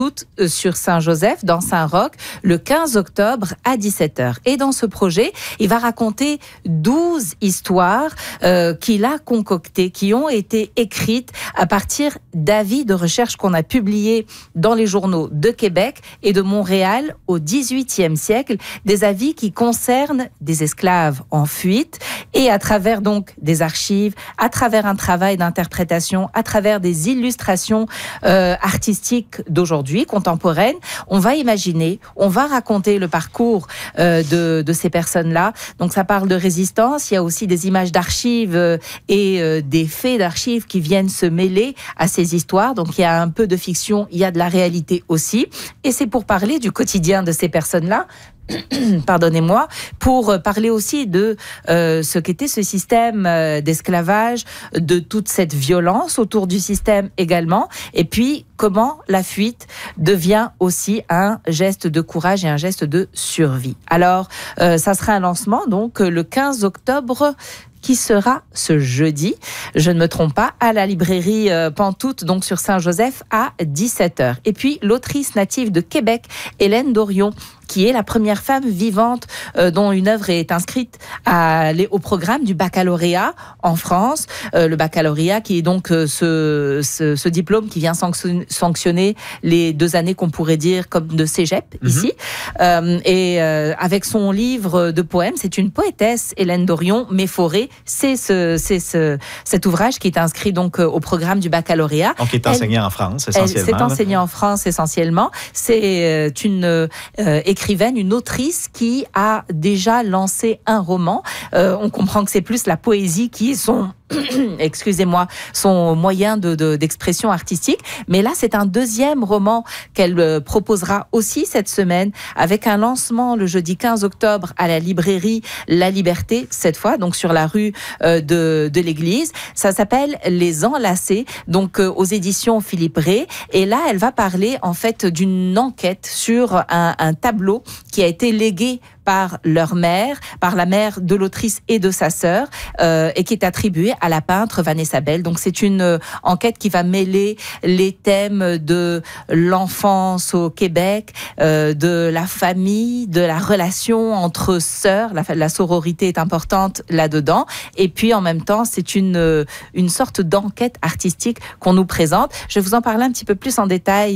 sur Saint-Joseph, dans Saint-Roch, le 15 octobre à 17h. Et dans ce projet, il va raconter 12 histoires qu'il a concoctées, qui ont été écrites à partir d'avis de recherche qu'on a publiés dans les journaux de Québec et de Montréal au XVIIIe siècle, des avis qui concernent des esclaves en fuite, et à travers donc des archives, à travers un travail d'interprétation, à travers des illustrations artistiques d'aujourd'hui, contemporaine, on va imaginer, on va raconter le parcours de ces personnes-là. Donc ça parle de résistance, il y a aussi des images d'archives et des faits d'archives qui viennent se mêler à ces histoires. Donc il y a un peu de fiction, il y a de la réalité aussi. Et c'est pour parler du quotidien de ces personnes-là, pardonnez-moi, pour parler aussi de ce qu'était ce système d'esclavage, de toute cette violence autour du système également, et puis comment la fuite devient aussi un geste de courage et un geste de survie. Alors, ça sera un lancement donc le 15 octobre, qui sera ce jeudi, je ne me trompe pas, à la librairie Pantoute, donc sur Saint-Joseph, à 17h. Et puis, l'autrice native de Québec, Hélène Dorion, qui est la première femme vivante dont une œuvre est inscrite au programme du baccalauréat en France. Le baccalauréat qui est donc ce diplôme qui vient sanctionner les 2 années qu'on pourrait dire comme de cégep ici. Avec son livre de poèmes, c'est une poétesse, Hélène Dorion, Méphorée. C'est cet ouvrage qui est inscrit donc au programme du baccalauréat. Donc, qui est enseigné en France, essentiellement. C'est enseigné en France, essentiellement. C'est une écrivaine, une autrice qui a déjà lancé un roman. On comprend que c'est plus la poésie qui est son moyen d'expression artistique. Mais là, c'est un deuxième roman qu'elle proposera aussi cette semaine, avec un lancement le jeudi 15 octobre à la librairie La Liberté, cette fois, donc sur la rue de l'Église. Ça s'appelle Les Enlacés, donc aux éditions Philippe Rey. Et là, elle va parler en fait d'une enquête sur un tableau qui a été légué par leur mère, par la mère de l'autrice et de sa sœur, et qui est attribuée à la peintre Vanessa Bell. Donc c'est une enquête qui va mêler les thèmes de l'enfance au Québec, de la famille, de la relation entre sœurs. La sororité est importante là-dedans. Et puis en même temps, c'est une sorte d'enquête artistique qu'on nous présente. Je vais vous en parler un petit peu plus en détail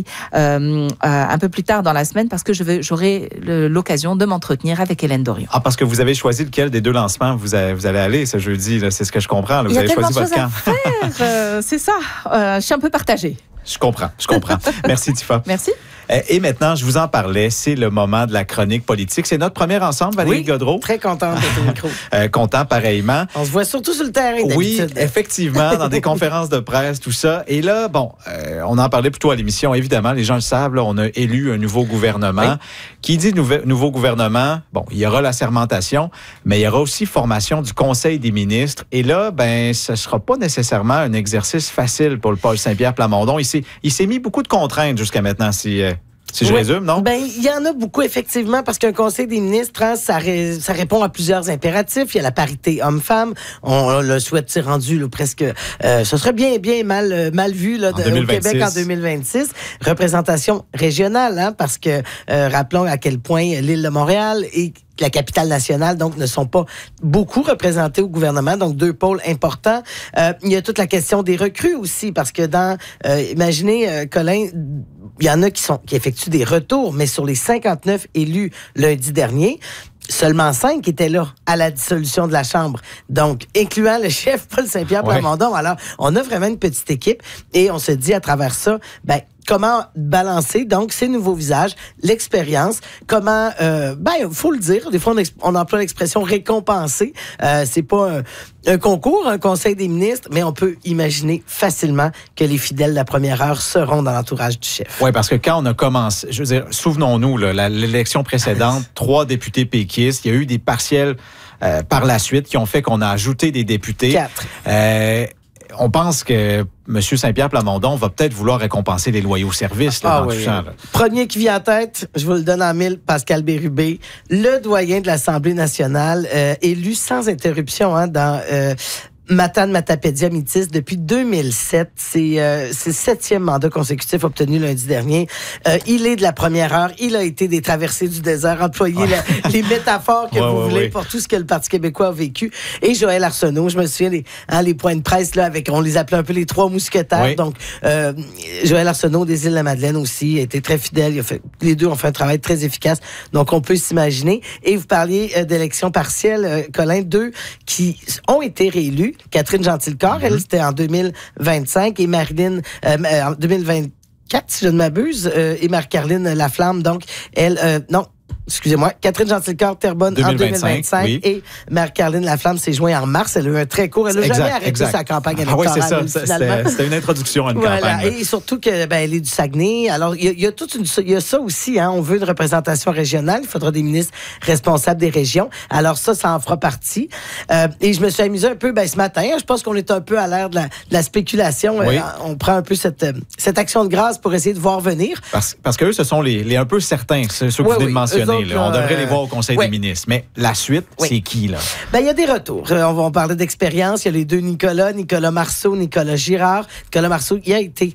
un peu plus tard dans la semaine, parce que j'aurai l'occasion de m'entretenir avec Hélène Dorion. Ah, parce que vous avez choisi lequel des 2 lancements vous allez aller ce jeudi, là, c'est ce que je comprends. Là. Vous avez choisi votre camp. C'est ça. Je suis un peu partagée. Je comprends. Merci, Tifa. Merci. Et maintenant, je vous en parlais, c'est le moment de la chronique politique. C'est notre première ensemble, Valérie Gaudreault. Très contente d'être au micro. Content, pareillement. On se voit surtout sur le terrain, d'habitude. Oui, effectivement, dans des conférences de presse, tout ça. Et là, on en parlait plutôt à l'émission. Évidemment, les gens le savent, là, on a élu un nouveau gouvernement. Oui. Qui dit nouveau gouvernement, il y aura la sermentation, mais il y aura aussi formation du Conseil des ministres. Et là, ce ne sera pas nécessairement un exercice facile pour le Paul Saint-Pierre Plamondon. Il s'est mis beaucoup de contraintes jusqu'à maintenant, si je résume, non? Il y en a beaucoup, effectivement, parce qu'un conseil des ministres, ça répond à plusieurs impératifs. Il y a la parité homme-femme. On le souhaite, c'est rendu là, presque... ce serait bien mal vu là, au Québec en 2026. Représentation régionale, parce que rappelons à quel point l'île de Montréal et la capitale nationale, donc, ne sont pas beaucoup représentés au gouvernement, donc 2 pôles importants. Il y a toute la question des recrues aussi, parce que imaginez, Colin, il y en a qui effectuent des retours, mais sur les 59 élus lundi dernier, seulement 5 étaient là à la dissolution de la Chambre. Donc, incluant le chef Paul Saint-Pierre Plamondon. Alors, on a vraiment une petite équipe et on se dit à travers ça, comment balancer, donc, ces nouveaux visages, l'expérience, comment, faut le dire, des fois, on emploie l'expression récompenser. C'est pas un concours, un conseil des ministres, mais on peut imaginer facilement que les fidèles de la première heure seront dans l'entourage du chef. Oui, parce que quand on a commencé, je veux dire, souvenons-nous, l'élection précédente, 3 députés péquistes, il y a eu des partiels par la suite qui ont fait qu'on a ajouté des députés. 4. On pense que M. Saint-Pierre Plamondon va peut-être vouloir récompenser les loyaux services dans tout ça. Premier qui vient en tête, je vous le donne en 1000, Pascal Bérubé, le doyen de l'Assemblée nationale, élu sans interruption dans Matane Matapédia Métis depuis 2007. C'est 7e mandat consécutif obtenu lundi dernier. Il est de la première heure. Il a été des traversées du désert, employé les métaphores que vous voulez pour tout ce que le Parti québécois a vécu. Et Joël Arsenault, je me souviens, les points de presse, là, on les appelait un peu les trois mousquetaires. Oui. Donc, Joël Arsenault des Îles-de-la-Madeleine aussi a été très fidèle. Les deux ont fait un travail très efficace. Donc, on peut s'imaginer. Et vous parliez d'élections partielles, Colin, deux qui ont été réélus. Catherine Gentilcorps, elle, c'était en 2025, et Marilyn, en 2024, si je ne m'abuse, et Marie-Caroline Laflamme, donc, elle, non, excusez-moi, Catherine Gentilcorps, Terrebonne en 2025 oui. Et Marie-Caroline Laflamme s'est jointe en mars. Elle a eu un très court. Elle n'a jamais arrêté sa campagne électorale. Oui, c'est ça. C'était une introduction à une campagne. Et surtout que elle est du Saguenay. Alors, il y a ça aussi. Hein, on veut une représentation régionale. Il faudra des ministres responsables des régions. Alors ça en fera partie. Et je me suis amusée un peu ce matin. Je pense qu'on est un peu à l'ère de la spéculation. Oui. On prend un peu cette action de grâce pour essayer de voir venir. Parce qu'eux, ce sont les un peu certains, ceux que vous venez de mentionner. On devrait les voir au Conseil des ministres. Mais la suite, c'est qui, là? Il y a des retours. On va parler d'expérience. Il y a les deux Nicolas Marceau, Nicolas Girard. Nicolas Marceau, il a été,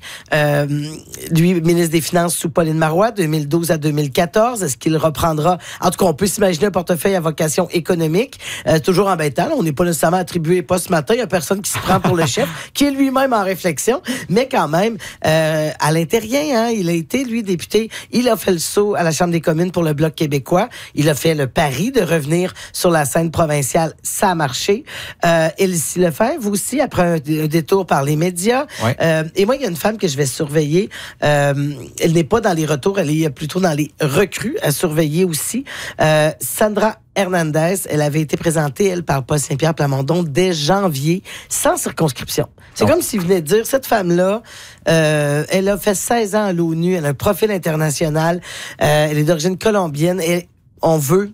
lui, ministre des Finances sous Pauline Marois, 2012 à 2014. Est-ce qu'il reprendra? En tout cas, on peut s'imaginer un portefeuille à vocation économique. Toujours embêtant. On n'est pas nécessairement attribué pas ce matin. Il n'y a personne qui se prend pour le chef, qui est lui-même en réflexion. Mais quand même, à l'intérieur, il a été, lui, député. Il a fait le saut à la Chambre des communes pour le Bloc québécois. Il a fait le pari de revenir sur la scène provinciale. Ça a marché. Elsie Lefebvre aussi, après un détour par les médias. Ouais. Et moi, il y a une femme que je vais surveiller. Elle n'est pas dans les retours, elle est plutôt dans les recrues à surveiller aussi. Sandra Hernandez, elle avait été présentée, elle, par Paul Saint-Pierre Plamondon dès janvier, sans circonscription. C'est comme s'il venait de dire, cette femme-là, elle a fait 16 ans à l'ONU, elle a un profil international, elle est d'origine colombienne et on veut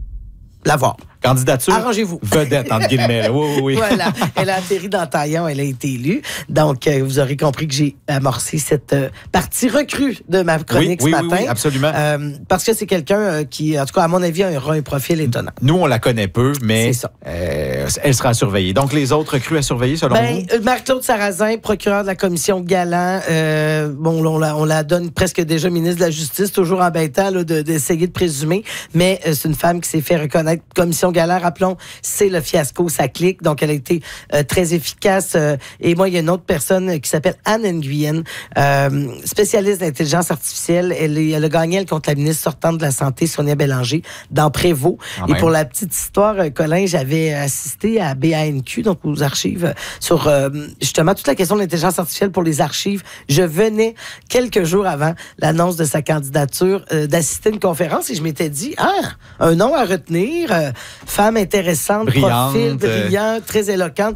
la voir. Candidature arrangez-vous. Vedette, entre guillemets. Oui. Voilà. Elle a atterri dans Taillon, elle a été élue. Donc, vous aurez compris que j'ai amorcé cette partie recrue de ma chronique ce matin. Oui, absolument. Parce que c'est quelqu'un qui, en tout cas, à mon avis, aura un profil étonnant. Nous, on la connaît peu, mais elle sera surveillée. Donc, les autres recrues à surveiller, selon vous? Marc-Claude Sarrazin, procureur de la commission Galland. On la donne presque déjà ministre de la Justice, toujours embêtant d'essayer de présumer. Mais c'est une femme qui s'est fait reconnaître commission Galland, rappelons, c'est le fiasco, ça clique. Donc, elle a été très efficace. Et moi, il y a une autre personne qui s'appelle Anne Nguyen, spécialiste d'intelligence artificielle. Elle a gagné contre la ministre sortante de la Santé, Sonia Bélanger, dans Prévost. Et pour la petite histoire, Colin, j'avais assisté à BANQ, donc aux archives, sur justement toute la question de l'intelligence artificielle pour les archives. Je venais, quelques jours avant l'annonce de sa candidature, d'assister à une conférence et je m'étais dit, un nom à retenir, femme intéressante, profil brillant, très éloquente,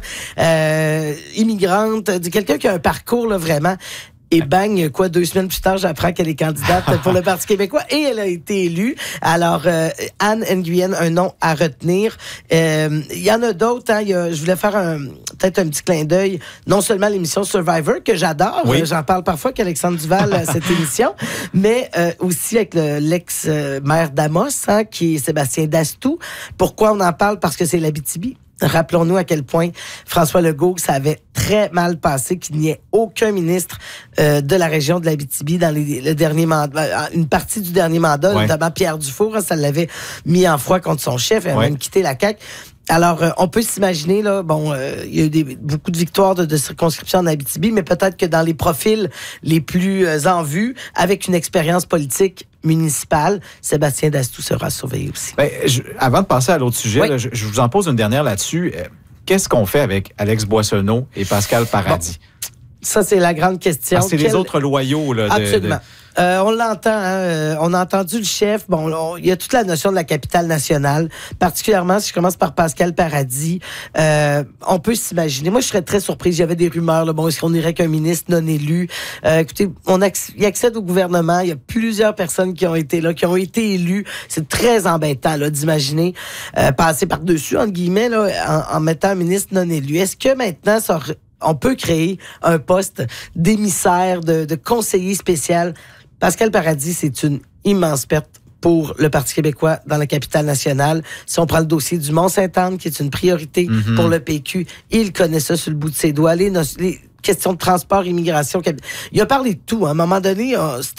immigrante, quelqu'un qui a un parcours là, vraiment. Et bang, 2 semaines plus tard, j'apprends qu'elle est candidate pour le Parti québécois et elle a été élue. Alors, Anne Nguyen, un nom à retenir. Il y en a d'autres. Je voulais faire peut-être un petit clin d'œil, non seulement à l'émission Survivor, que j'adore. Oui. J'en parle parfois qu'Alexandre Duval, cette émission, mais aussi avec l'ex-maire d'Amos, qui est Sébastien Dastou. Pourquoi on en parle? Parce que c'est l'Abitibi. Rappelons-nous à quel point François Legault, ça avait très mal passé, qu'il n'y ait aucun ministre de la région de l'Abitibi dans le dernier mandat, une partie du dernier mandat, notamment Pierre Dufour, ça l'avait mis en froid contre son chef, il a même quitté la CAQ. Alors, on peut s'imaginer, là, il y a eu beaucoup de victoires de circonscription en Abitibi, mais peut-être que dans les profils les plus en vue, avec une expérience politique municipale, Sébastien Dastou sera surveillé aussi. Avant de passer à l'autre sujet, là, je vous en pose une dernière là-dessus. Qu'est-ce qu'on fait avec Alex Boissonneau et Pascal Paradis? Ça, c'est la grande question. C'est les autres loyaux. Là, absolument. On l'entend, on a entendu le chef. Il y a toute la notion de la capitale nationale, particulièrement si je commence par Pascal Paradis. On peut s'imaginer. Moi, je serais très surprise. Il y avait des rumeurs. Là, est-ce qu'on irait qu'un ministre non élu? Écoutez, il accède au gouvernement. Il y a plusieurs personnes qui ont été là, qui ont été élues. C'est très embêtant là, d'imaginer passer par-dessus, entre guillemets, là, en mettant un ministre non élu. Est-ce que maintenant, on peut créer un poste d'émissaire, de conseiller spécial? Pascal Paradis, c'est une immense perte pour le Parti québécois dans la capitale nationale. Si on prend le dossier du Mont-Sainte-Anne, qui est une priorité pour le PQ, il connaît ça sur le bout de ses doigts. Les questions de transport, immigration. Il a parlé de tout. À un moment donné,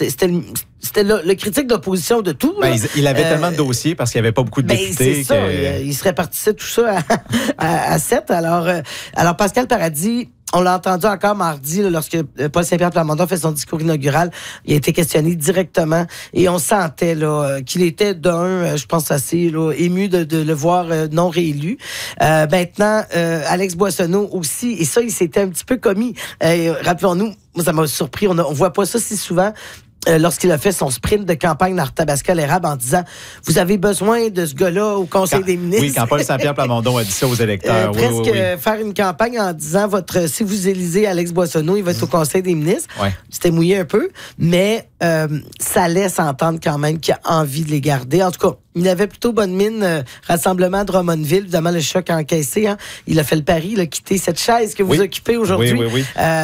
c'était le critique d'opposition de tout. Il avait tellement de dossiers parce qu'il n'y avait pas beaucoup de députés. C'est ça. Il se répartissait tout ça à 7. Alors, Pascal Paradis, on l'a entendu encore mardi, là, lorsque Paul Saint-Pierre Plamondon fait son discours inaugural. Il a été questionné directement et on sentait là, qu'il était je pense assez ému de le voir non réélu. Maintenant, Alex Boissonneau aussi, et ça, il s'était un petit peu commis. Rappelons-nous, moi, ça m'a surpris, on voit pas ça si souvent. Lorsqu'il a fait son sprint de campagne dans Tabasco-l'Érable en disant « Vous avez besoin de ce gars-là au Conseil des ministres. » Oui, quand Paul Saint-Pierre Plamondon a dit ça aux électeurs. Presque faire une campagne en disant si vous élisez Alex Boissonneau, il va être au Conseil des ministres. Ouais. C'était mouillé un peu, mais ça laisse entendre quand même qu'il a envie de les garder. En tout cas, il avait plutôt bonne mine. Rassemblement de Drummondville, évidemment, le choc encaissé. Hein. Il a fait le pari, il a quitté cette chaise que vous occupez aujourd'hui. Oui.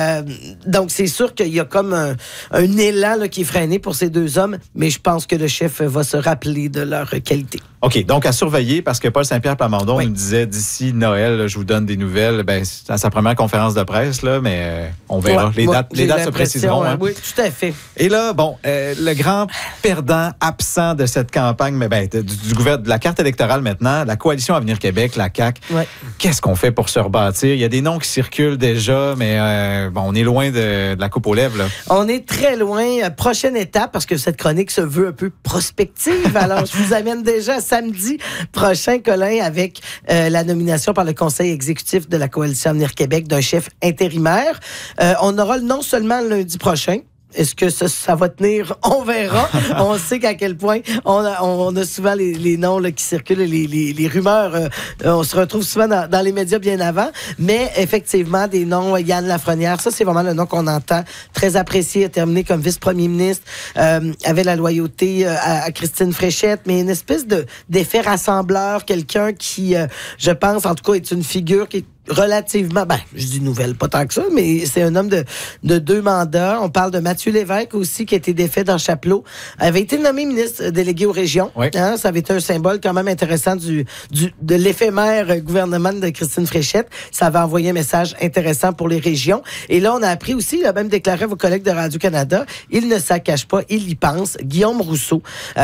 Donc, c'est sûr qu'il y a comme un élan là, qui est freiné pour ces deux hommes, mais je pense que le chef va se rappeler de leur qualité. OK, donc à surveiller, parce que Paul Saint-Pierre Plamondon nous disait d'ici Noël, là, je vous donne des nouvelles. C'est à sa première conférence de presse, là, mais on verra. Les dates se préciseront. Hein. Oui, tout à fait. Et là, le grand perdant absent de cette campagne, mais de la carte électorale maintenant, la Coalition Avenir Québec, la CAQ, qu'est-ce qu'on fait pour se rebâtir? Il y a des noms qui circulent déjà, mais on est loin de la coupe aux lèvres. Là. On est très loin. Prochaine étape, parce que cette chronique se veut un peu prospective. Alors, je vous amène déjà samedi prochain, Colin, avec la nomination par le Conseil exécutif de la Coalition Avenir Québec d'un chef intérimaire. On aura le nom seulement lundi prochain. Est-ce que ça va tenir? On verra. On sait qu'à quel point on a souvent les noms là, qui circulent, les rumeurs. On se retrouve souvent dans les médias bien avant. Mais effectivement, des noms, Yann Lafrenière, ça, c'est vraiment le nom qu'on entend. Très apprécié, terminé comme vice-premier ministre, avait la loyauté à Christine Fréchette, mais une espèce d'effet rassembleur, quelqu'un qui, je pense, en tout cas, est une figure qui est relativement, je dis nouvelle, pas tant que ça, mais c'est un homme de 2 mandats. On parle de Mathieu Lévesque aussi, qui a été défait dans Chapelot. Avait été nommé ministre délégué aux régions. Oui. Hein, ça avait été un symbole quand même intéressant de l'éphémère gouvernement de Christine Fréchette. Ça avait envoyé un message intéressant pour les régions. Et là, on a appris aussi, il a même déclaré à vos collègues de Radio-Canada, il ne s'en cache pas, il y pense. Guillaume Rousseau,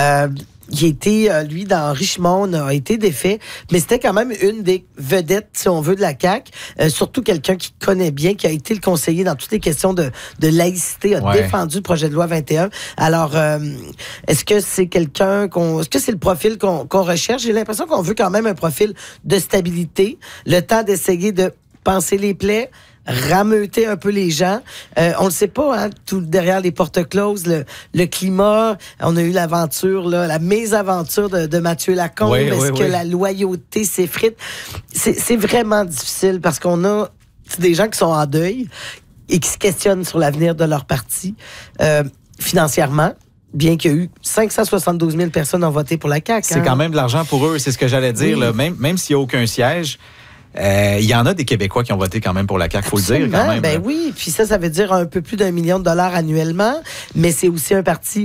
qui était, lui, dans Richmond, a été défait, mais c'était quand même une des vedettes, si on veut, de la CAQ. Surtout quelqu'un qui connaît bien, qui a été le conseiller dans toutes les questions de laïcité, a défendu le projet de loi 21. Alors, est-ce que c'est est-ce que c'est le profil qu'on recherche? J'ai l'impression qu'on veut quand même un profil de stabilité, le temps d'essayer de panser les plaies, rameuter un peu les gens. On le sait pas, hein, tout derrière les portes closes, le climat. On a eu l'aventure, là, la mésaventure de Mathieu Lacombe. Est-ce que la loyauté s'effrite? C'est vraiment difficile parce qu'on a des gens qui sont en deuil et qui se questionnent sur l'avenir de leur parti financièrement. Bien qu'il y a eu 572 000 personnes ont voté pour la CAQ. C'est quand même de l'argent pour eux, c'est ce que j'allais dire. Là. Même s'il n'y a aucun siège, il y en a des Québécois qui ont voté quand même pour la CAQ, il faut le dire quand même. Ben oui, puis ça veut dire un peu plus d'1 million de dollars annuellement, mais c'est aussi un parti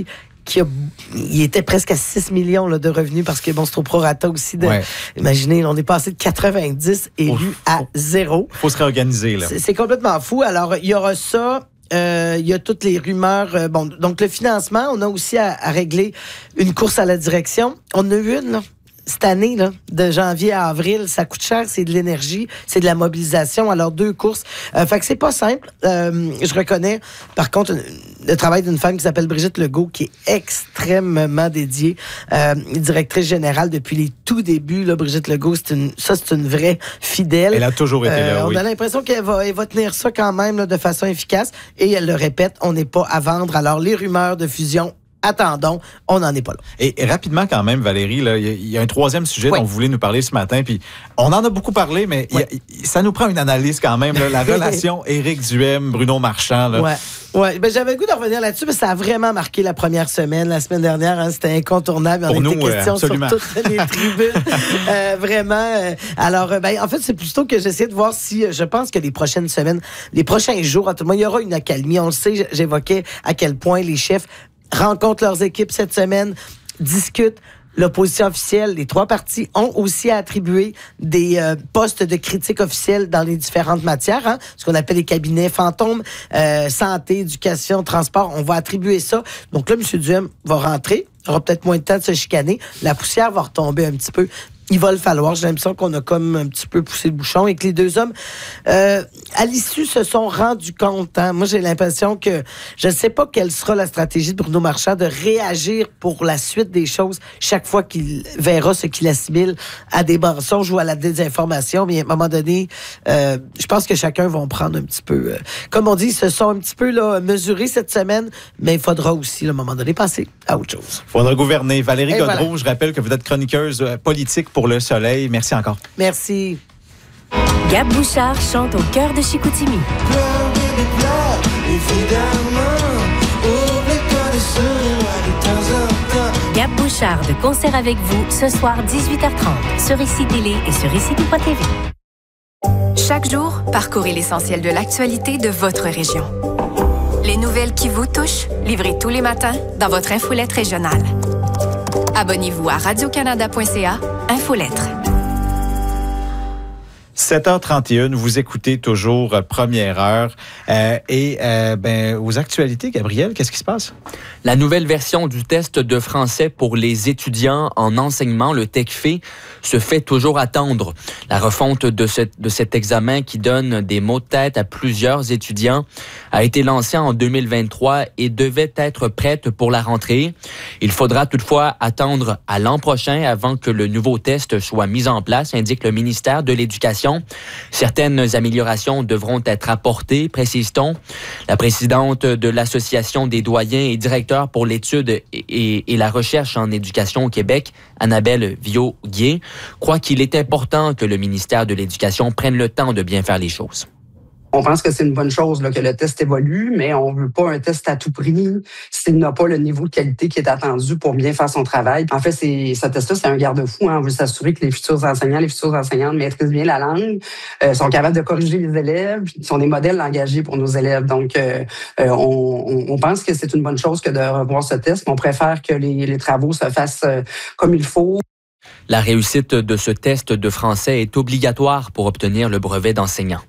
il était presque à 6 millions là, de revenus parce que c'est au prorata aussi. Imaginez, on est passé de 90 élus à 0. Il faut se réorganiser. Là. C'est complètement fou. Alors, il y aura ça. Il y a toutes les rumeurs. Donc, le financement, on a aussi à régler une course à la direction. On a eu une, là. Cette année, là, de janvier à avril, ça coûte cher, c'est de l'énergie, c'est de la mobilisation. Alors, 2 courses. Fait que c'est pas simple. Je reconnais, par contre, le travail d'une femme qui s'appelle Brigitte Legault, qui est extrêmement dédiée, directrice générale depuis les tout débuts. Là, Brigitte Legault, c'est une vraie fidèle. Elle a toujours été là, On a l'impression qu'elle va tenir ça quand même là, de façon efficace. Et elle le répète, on n'est pas à vendre. Alors, les rumeurs de fusion, attendons, on n'en est pas là. Et rapidement quand même, Valérie, il y a un 3e sujet dont vous voulez nous parler ce matin, puis on en a beaucoup parlé, mais ça nous prend une analyse quand même, là, la relation Éric Duhem, Bruno Marchand. Là. Ouais, j'avais le goût de revenir là-dessus, mais ça a vraiment marqué la première semaine. La semaine dernière, hein, c'était incontournable. Pour nous, absolument. Sur toutes les tribunes. Vraiment. Alors, en fait, c'est plutôt que j'essaie de voir si, je pense que les prochaines semaines, les prochains jours, à tout le monde, il y aura une accalmie. On le sait, j'évoquais à quel point les chefs rencontrent leurs équipes cette semaine. discutent. L'opposition officielle, les 3 partis ont aussi attribué des postes de critique officiels dans les différentes matières, hein, ce qu'on appelle les cabinets fantômes, santé, éducation, transport. On va attribuer ça. Donc là, M. Duhem va rentrer. Il aura peut-être moins de temps de se chicaner. La poussière va retomber un petit peu. Il va le falloir. J'ai l'impression qu'on a comme un petit peu poussé le bouchon et que les 2 hommes, à l'issue, se sont rendus compte. Hein. Moi, j'ai l'impression que je ne sais pas quelle sera la stratégie de Bruno Marchand de réagir pour la suite des choses chaque fois qu'il verra ce qu'il assimile à des mensonges ou à la désinformation. Mais à un moment donné, je pense que chacun va en prendre un petit peu. Comme on dit, ils se sont un petit peu là, mesurés cette semaine, mais il faudra aussi, à un moment donné, passer à autre chose. Il faudra gouverner. Valérie Gaudreault, je rappelle que vous êtes chroniqueuse politique pour Le Soleil. Merci encore. Merci. Gab Bouchard chante au cœur de Chicoutimi. Gab Bouchard de concert avec vous ce soir 18h30 sur ICI Télé et sur ICI.tv. Chaque jour, parcourez l'essentiel de l'actualité de votre région. Les nouvelles qui vous touchent, livrées tous les matins dans votre infolette régionale. Abonnez-vous à radiocanada.ca, Infolettre. 7h31, vous écoutez toujours Première Heure. Aux actualités, Gabriel, qu'est-ce qui se passe? La nouvelle version du test de français pour les étudiants en enseignement, le TECFE, se fait toujours attendre. La refonte de cet examen qui donne des mots de tête à plusieurs étudiants a été lancée en 2023 et devait être prête pour la rentrée. Il faudra toutefois attendre à l'an prochain avant que le nouveau test soit mis en place, indique le ministère de l'Éducation. Certaines améliorations devront être apportées, précise-t-on. La présidente de l'Association des doyens et directeurs pour l'étude et la recherche en éducation au Québec, Annabelle Viau-Guier, croit qu'il est important que le ministère de l'Éducation prenne le temps de bien faire les choses. On pense que c'est une bonne chose là, que le test évolue, mais on veut pas un test à tout prix s'il n'a pas le niveau de qualité qui est attendu pour bien faire son travail. En fait, ce test-là, c'est un garde-fou. Hein. On veut s'assurer que les futurs enseignants, les futures enseignantes maîtrisent bien la langue, sont capables de corriger les élèves, sont des modèles engagés pour nos élèves. Donc, on pense que c'est une bonne chose que de revoir ce test, mais on préfère que les travaux se fassent comme il faut. La réussite de ce test de français est obligatoire pour obtenir le brevet d'enseignant.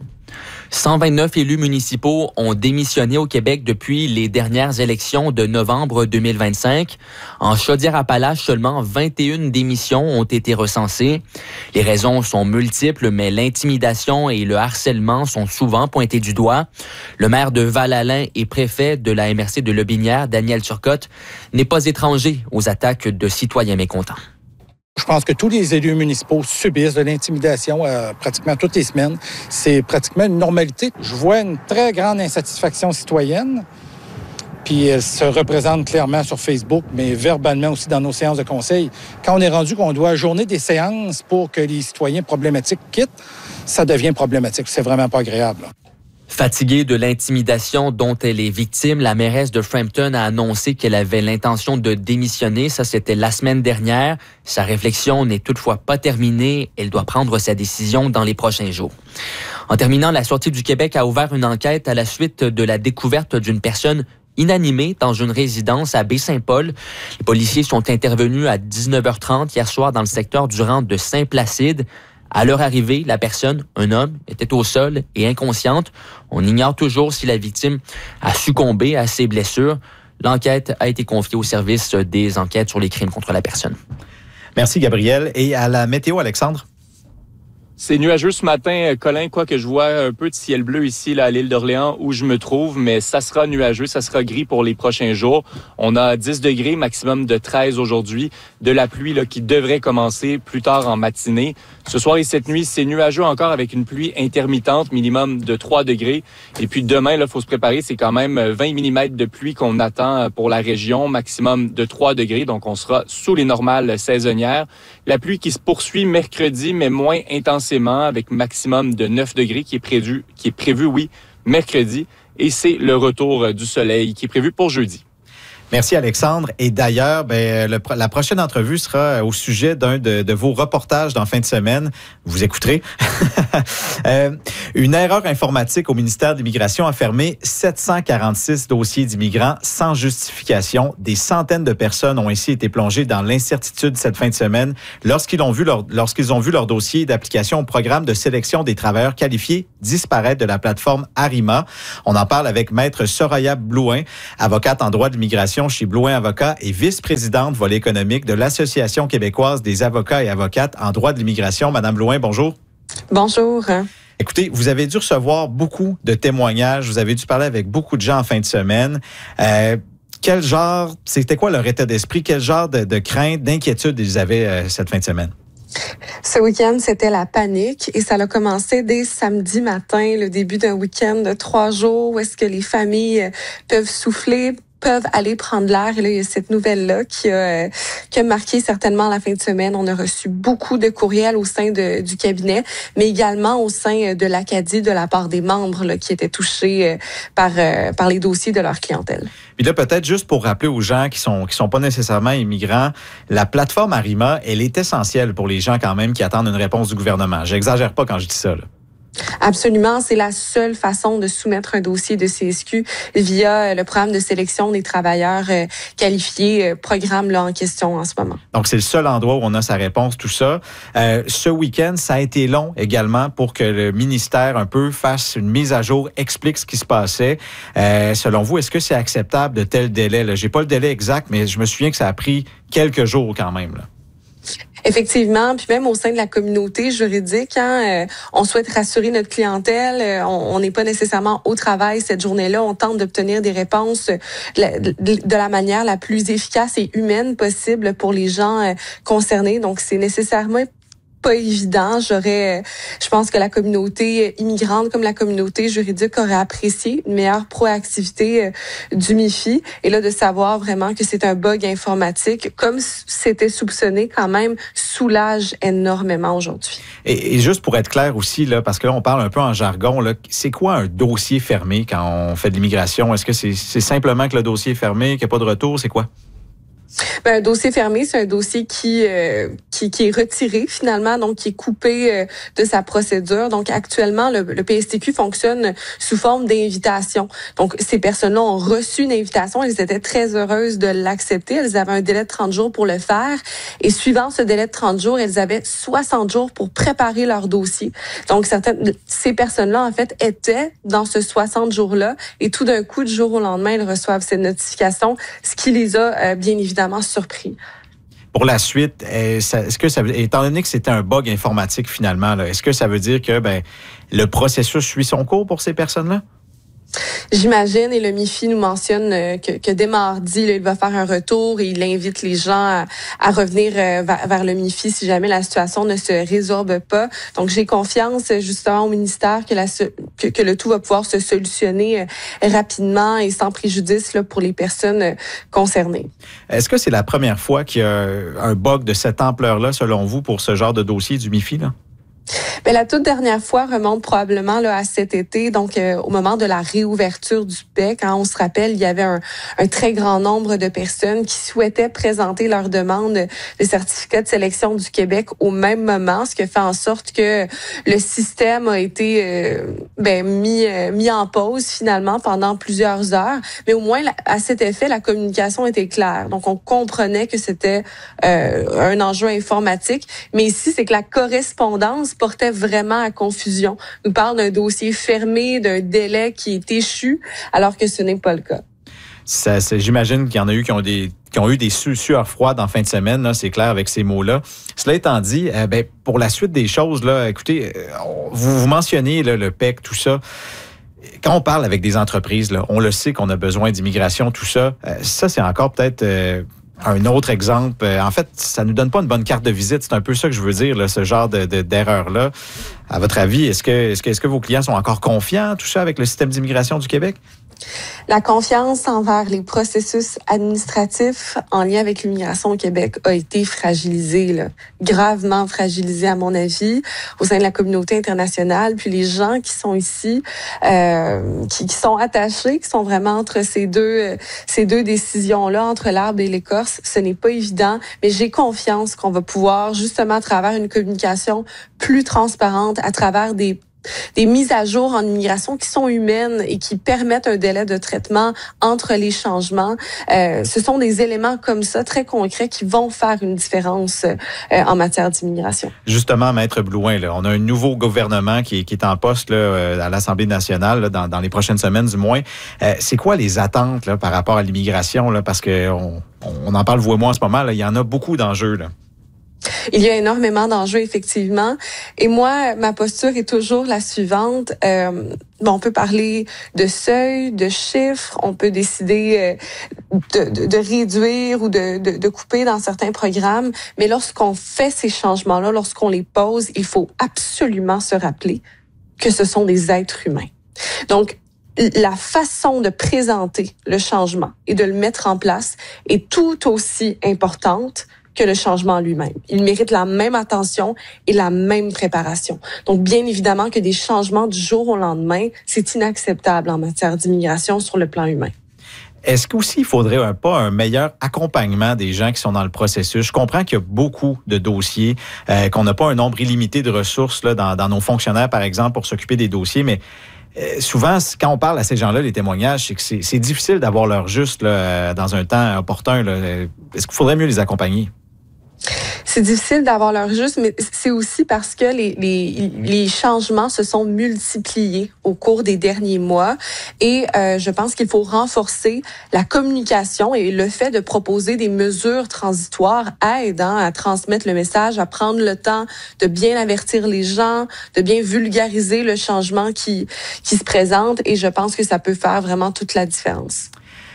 129 élus municipaux ont démissionné au Québec depuis les dernières élections de novembre 2025. En Chaudière-Appalaches, seulement 21 démissions ont été recensées. Les raisons sont multiples, mais l'intimidation et le harcèlement sont souvent pointés du doigt. Le maire de Val-Alain et préfet de la MRC de Lobinière, Daniel Turcotte, n'est pas étranger aux attaques de citoyens mécontents. Je pense que tous les élus municipaux subissent de l'intimidation pratiquement toutes les semaines. C'est pratiquement une normalité. Je vois une très grande insatisfaction citoyenne, puis elle se représente clairement sur Facebook, mais verbalement aussi dans nos séances de conseil. Quand on est rendu qu'on doit ajourner des séances pour que les citoyens problématiques quittent, ça devient problématique. C'est vraiment pas agréable, là. Fatiguée de l'intimidation dont elle est victime, la mairesse de Frampton a annoncé qu'elle avait l'intention de démissionner. Ça, c'était la semaine dernière. Sa réflexion n'est toutefois pas terminée. Elle doit prendre sa décision dans les prochains jours. En terminant, la Sûreté du Québec a ouvert une enquête à la suite de la découverte d'une personne inanimée dans une résidence à Baie-Saint-Paul. Les policiers sont intervenus à 19h30 hier soir dans le secteur du rang de Saint-Placide. À leur arrivée, la personne, un homme, était au sol et inconsciente. On ignore toujours si la victime a succombé à ses blessures. L'enquête a été confiée au service des enquêtes sur les crimes contre la personne. Merci, Gabriel. Et à la météo, Alexandre? C'est nuageux ce matin, Colin, quoique je vois un peu de ciel bleu ici là, à l'île d'Orléans où je me trouve, mais ça sera nuageux, ça sera gris pour les prochains jours. On a 10 degrés, maximum de 13 aujourd'hui, de la pluie là, qui devrait commencer plus tard en matinée. Ce soir et cette nuit, c'est nuageux encore avec une pluie intermittente, minimum de 3 degrés. Et puis demain, il faut se préparer, c'est quand même 20 mm de pluie qu'on attend pour la région, maximum de 3 degrés, donc on sera sous les normales saisonnières. La pluie qui se poursuit mercredi, mais moins intensément, avec maximum de 9 degrés qui est prévu, mercredi. Et c'est le retour du soleil qui est prévu pour jeudi. Merci Alexandre. Et d'ailleurs, la prochaine entrevue sera au sujet d'un de vos reportages dans fin de semaine. Vous écouterez. Une erreur informatique au ministère de l'Immigration a fermé 746 dossiers d'immigrants sans justification. Des centaines de personnes ont ainsi été plongées dans l'incertitude cette fin de semaine lorsqu'ils ont vu leur dossier d'application au programme de sélection des travailleurs qualifiés disparaître de la plateforme Arima. On en parle avec Maître Soraya Blouin, avocate en droit de l'immigration chez Blouin Avocats et vice-présidente volet économique de l'Association québécoise des avocats et avocates en droit de l'immigration. Madame Blouin, bonjour. Bonjour. Écoutez, vous avez dû recevoir beaucoup de témoignages, vous avez dû parler avec beaucoup de gens en fin de semaine. C'était quoi leur état d'esprit? Quel genre de crainte, d'inquiétude ils avaient cette fin de semaine? Ce week-end, c'était la panique et ça a commencé dès samedi matin, le début d'un week-end de 3 jours où est-ce que les familles peuvent souffler, peuvent aller prendre l'air. Et là, il y a cette nouvelle-là qui a marqué certainement la fin de semaine. On a reçu beaucoup de courriels au sein du cabinet, mais également au sein de l'Acadie de la part des membres là, qui étaient touchés par les dossiers de leur clientèle. Puis là, peut-être juste pour rappeler aux gens qui sont pas nécessairement immigrants, la plateforme Arima, elle est essentielle pour les gens quand même qui attendent une réponse du gouvernement. J'exagère pas quand je dis ça, là. Absolument, c'est la seule façon de soumettre un dossier de CSQ via le programme de sélection des travailleurs qualifiés, programme là en question en ce moment. Donc, c'est le seul endroit où on a sa réponse, tout ça. Ce week-end, ça a été long également pour que le ministère un peu fasse une mise à jour, explique ce qui se passait. Selon vous, est-ce que c'est acceptable de tel délai? Là? J'ai pas le délai exact, mais je me souviens que ça a pris quelques jours quand même, là. Effectivement, puis même au sein de la communauté juridique, on souhaite rassurer notre clientèle. On n'est pas nécessairement au travail cette journée-là. On tente d'obtenir des réponses de la manière la plus efficace et humaine possible pour les gens concernés. Donc, c'est nécessairement pas évident. Je pense que la communauté immigrante comme la communauté juridique aurait apprécié une meilleure proactivité du MIFI. Et là, de savoir vraiment que c'est un bug informatique, comme c'était soupçonné quand même, soulage énormément aujourd'hui. Et juste pour être clair aussi, là, parce que là, on parle un peu en jargon, là, c'est quoi un dossier fermé quand on fait de l'immigration? Est-ce que c'est simplement que le dossier est fermé, qu'il n'y a pas de retour? C'est quoi? Un dossier fermé, c'est un dossier qui est retiré finalement, donc qui est coupé de sa procédure. Donc actuellement, le PSTQ fonctionne sous forme d'invitation. Donc ces personnes-là ont reçu une invitation, elles étaient très heureuses de l'accepter. Elles avaient un délai de 30 jours pour le faire. Et suivant ce délai de 30 jours, elles avaient 60 jours pour préparer leur dossier. Donc ces personnes-là, en fait, étaient dans ce 60 jours-là. Et tout d'un coup, du jour au lendemain, elles reçoivent cette notification, ce qui les a bien évidemment surpris. Pour la suite, est-ce que ça veut, étant donné que c'était un bug informatique finalement, là, est-ce que ça veut dire que le processus suit son cours pour ces personnes-là? J'imagine, et le MIFI nous mentionne que dès mardi, là, il va faire un retour et il invite les gens à revenir vers le MIFI si jamais la situation ne se résorbe pas. Donc, j'ai confiance justement au ministère que le tout va pouvoir se solutionner rapidement et sans préjudice là, pour les personnes concernées. Est-ce que c'est la première fois qu'il y a un bug de cette ampleur-là, selon vous, pour ce genre de dossier du MIFI, là? Mais la toute dernière fois remonte probablement là, à cet été, donc au moment de la réouverture du PEC. On se rappelle, il y avait un très grand nombre de personnes qui souhaitaient présenter leur demande de certificat de sélection du Québec au même moment, ce qui fait en sorte que le système a été mis en pause finalement pendant plusieurs heures. Mais au moins, à cet effet, la communication était claire. Donc, on comprenait que c'était un enjeu informatique. Mais ici, c'est que la correspondance portait vraiment à confusion. On nous parle d'un dossier fermé, d'un délai qui est échu, alors que ce n'est pas le cas. J'imagine qu'il y en a eu qui ont eu des sueurs froides en fin de semaine, là, c'est clair avec ces mots-là. Cela étant dit, pour la suite des choses, là, écoutez, vous mentionnez là, le PEC, tout ça. Quand on parle avec des entreprises, là, on le sait qu'on a besoin d'immigration, tout ça. Ça, c'est encore peut-être un autre exemple. En fait, ça nous donne pas une bonne carte de visite. C'est un peu ça que je veux dire, là, ce genre d'erreur-là. À votre avis, est-ce que vos clients sont encore confiants, tout ça, avec le système d'immigration du Québec? La confiance envers les processus administratifs en lien avec l'immigration au Québec a été fragilisée, là, gravement fragilisée à mon avis, au sein de la communauté internationale. Puis les gens qui sont ici, qui sont attachés, qui sont vraiment entre ces deux décisions-là, entre l'arbre et l'écorce, ce n'est pas évident. Mais j'ai confiance qu'on va pouvoir, justement, à travers une communication plus transparente, à travers des mises à jour en immigration qui sont humaines et qui permettent un délai de traitement entre les changements. Ce sont des éléments comme ça, très concrets, qui vont faire une différence en matière d'immigration. Justement, Maître Blouin, là, on a un nouveau gouvernement qui est en poste là, à l'Assemblée nationale, là, dans les prochaines semaines du moins. C'est quoi les attentes là, par rapport à l'immigration? Là, parce qu'on en parle, vous et moi, en ce moment. Là, il y en a beaucoup d'enjeux. Là. Il y a énormément d'enjeux, effectivement. Et moi, ma posture est toujours la suivante. On peut parler de seuil, de chiffres, on peut décider de réduire ou de couper dans certains programmes. Mais lorsqu'on fait ces changements-là, lorsqu'on les pose, il faut absolument se rappeler que ce sont des êtres humains. Donc, la façon de présenter le changement et de le mettre en place est tout aussi importante que le changement lui-même. Il mérite la même attention et la même préparation. Donc, bien évidemment que des changements du jour au lendemain, c'est inacceptable en matière d'immigration sur le plan humain. Est-ce qu'aussi il faudrait un meilleur accompagnement des gens qui sont dans le processus? Je comprends qu'il y a beaucoup de dossiers, qu'on n'a pas un nombre illimité de ressources là, dans nos fonctionnaires, par exemple, pour s'occuper des dossiers, mais souvent, quand on parle à ces gens-là, les témoignages, c'est que c'est difficile d'avoir leur juste là, dans un temps opportun. Là. Est-ce qu'il faudrait mieux les accompagner? C'est difficile d'avoir leur juste, mais c'est aussi parce que les changements se sont multipliés au cours des derniers mois. Et je pense qu'il faut renforcer la communication et le fait de proposer des mesures transitoires aide à transmettre le message, à prendre le temps de bien avertir les gens, de bien vulgariser le changement qui se présente. Et je pense que ça peut faire vraiment toute la différence.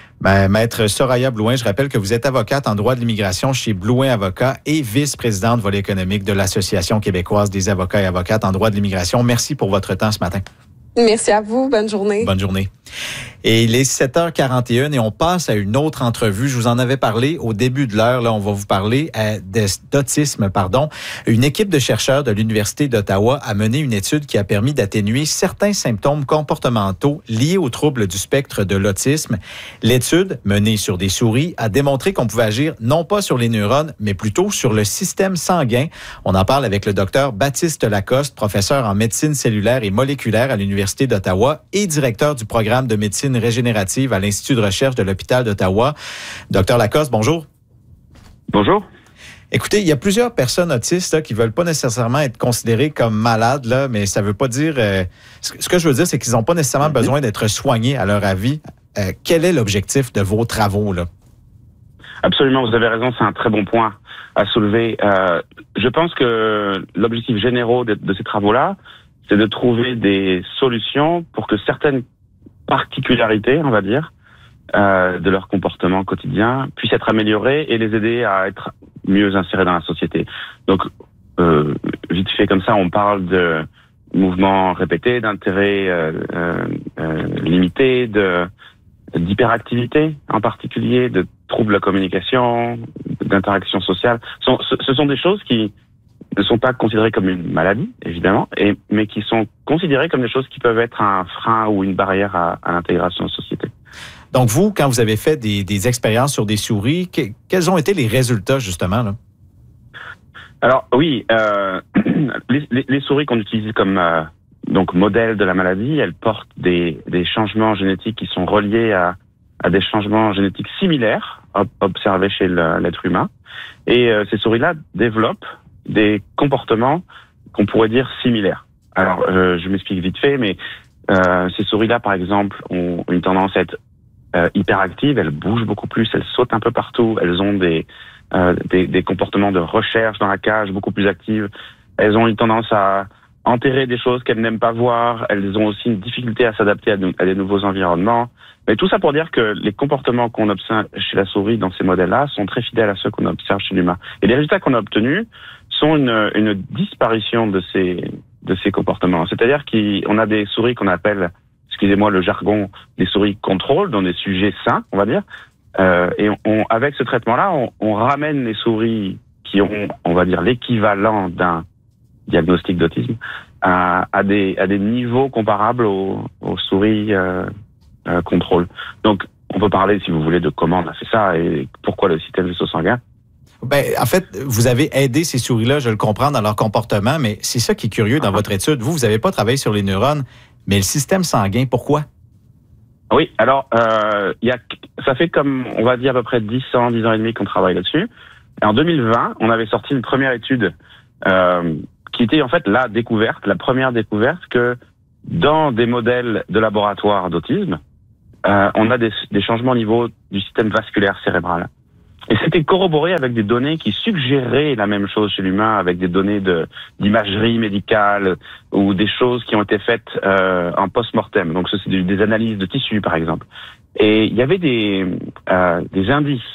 Maître Soraya Blouin, je rappelle que vous êtes avocate en droit de l'immigration chez Blouin Avocats et vice-présidente volet économique de l'Association québécoise des avocats et avocates en droit de l'immigration. Merci pour votre temps ce matin. Merci à vous. Bonne journée. Bonne journée. Et il est 7h41 et on passe à une autre entrevue. Je vous en avais parlé au début de l'heure. Là, on va vous parler d'autisme. Une équipe de chercheurs de l'Université d'Ottawa a mené une étude qui a permis d'atténuer certains symptômes comportementaux liés aux troubles du spectre de l'autisme. L'étude, menée sur des souris, a démontré qu'on pouvait agir non pas sur les neurones, mais plutôt sur le système sanguin. On en parle avec le docteur Baptiste Lacoste, professeur en médecine cellulaire et moléculaire à l'Université d'Ottawa et directeur du programme de médecine régénérative à l'Institut de recherche de l'Hôpital d'Ottawa. Docteur Lacoste, bonjour. Bonjour. Écoutez, il y a plusieurs personnes autistes là, qui ne veulent pas nécessairement être considérées comme malades, là, mais ça ne veut pas dire... ce que je veux dire, c'est qu'ils n'ont pas nécessairement besoin d'être soignés à leur avis. Quel est l'objectif de vos travaux, là? Absolument, vous avez raison, c'est un très bon point à soulever. Je pense que l'objectif général de ces travaux-là, c'est de trouver des solutions pour que certaines particularités, on va dire, de leur comportement quotidien puissent être améliorées et les aider à être mieux insérés dans la société. Donc, vite fait comme ça, on parle de mouvements répétés, d'intérêts limités, d'hyperactivité en particulier, de troubles de la communication, d'interaction sociale. Ce sont des choses qui ne sont pas considérées comme une maladie, évidemment, mais qui sont considérées comme des choses qui peuvent être un frein ou une barrière à l'intégration en société. Donc vous, quand vous avez fait des expériences sur des souris, quels ont été les résultats, justement, là? Alors oui, les souris qu'on utilise comme donc modèle de la maladie, elles portent des changements génétiques qui sont reliés à des changements génétiques similaires observés chez l'être humain. Et ces souris-là développent des comportements qu'on pourrait dire similaires. Alors, je m'explique vite fait, mais ces souris-là, par exemple, ont une tendance à être hyperactives, elles bougent beaucoup plus, elles sautent un peu partout, elles ont des comportements de recherche dans la cage beaucoup plus actifs, elles ont une tendance à enterrer des choses qu'elles n'aiment pas voir, elles ont aussi une difficulté à s'adapter à des nouveaux environnements. Mais tout ça pour dire que les comportements qu'on observe chez la souris dans ces modèles-là sont très fidèles à ceux qu'on observe chez l'humain. Et les résultats qu'on a obtenus sont une disparition de ces comportements. C'est-à-dire qu'on a des souris qu'on appelle excusez-moi le jargon, des souris contrôle, dans des sujets sains, on va dire. Et avec ce traitement-là, on ramène les souris qui ont, on va dire, l'équivalent d'un diagnostic d'autisme à des niveaux comparables aux souris contrôle. Donc, on peut parler, si vous voulez, de comment on a fait ça et pourquoi le système vaisseau sanguin. Ben, en fait, vous avez aidé ces souris-là, je le comprends, dans leur comportement, mais c'est ça qui est curieux dans votre étude. Vous n'avez pas travaillé sur les neurones, mais le système sanguin, pourquoi? Oui, alors, ça fait comme, on va dire, à peu près 10 ans et demi qu'on travaille là-dessus. Et en 2020, on avait sorti une première étude qui était en fait la première découverte que dans des modèles de laboratoire d'autisme, on a des changements au niveau du système vasculaire cérébral. Et c'était corroboré avec des données qui suggéraient la même chose chez l'humain, avec des données d'imagerie médicale ou des choses qui ont été faites en post-mortem. Donc ça, c'est des analyses de tissus, par exemple. Et il y avait des indices